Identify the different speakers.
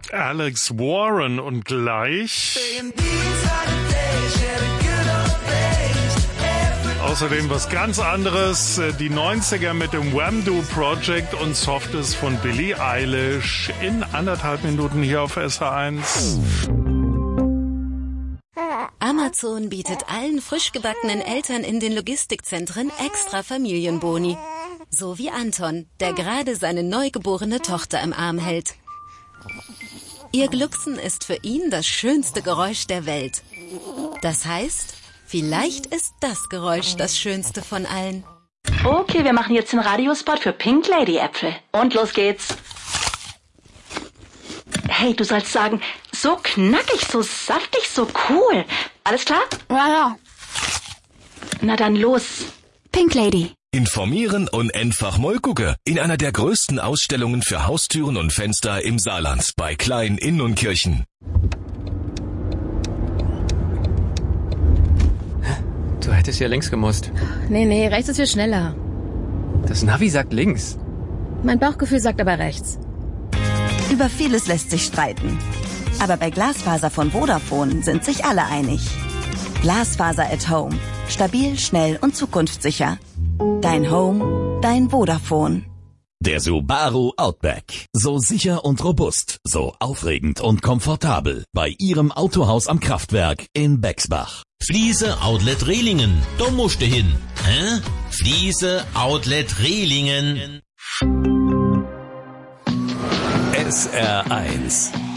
Speaker 1: Alex Warren und gleich außerdem was ganz anderes, die 90er mit dem Wham-Do Project und Softes von Billie Eilish in 1,5 Minuten hier auf SH1.
Speaker 2: Amazon bietet allen frisch gebackenen Eltern in den Logistikzentren extra Familienboni. So wie Anton, der gerade seine neugeborene Tochter im Arm hält. Ihr Glucksen ist für ihn das schönste Geräusch der Welt. Das heißt, vielleicht ist das Geräusch das schönste von allen.
Speaker 3: Okay, wir machen jetzt den Radiospot für Pink Lady Äpfel. Und los geht's. Hey, du sollst sagen, so knackig, so saftig, so cool. Alles klar?
Speaker 4: Ja.
Speaker 3: Na dann los.
Speaker 4: Pink Lady.
Speaker 5: Informieren und einfach mal gucken. In einer der größten Ausstellungen für Haustüren und Fenster im Saarland bei Klein Inn und Kirchen.
Speaker 6: Du hättest ja links gemusst.
Speaker 7: Nee, rechts ist viel schneller.
Speaker 6: Das Navi sagt links.
Speaker 7: Mein Bauchgefühl sagt aber rechts.
Speaker 8: Über vieles lässt sich streiten. Aber bei Glasfaser von Vodafone sind sich alle einig. Glasfaser at Home. Stabil, schnell und zukunftssicher. Dein Home, dein Vodafone.
Speaker 9: Der Subaru Outback. So sicher und robust, so aufregend und komfortabel. Bei Ihrem Autohaus am Kraftwerk in Bexbach.
Speaker 10: Fliese Outlet Rehlingen. Da musst du hin. Hä? Fliese Outlet Rehlingen.
Speaker 9: SR1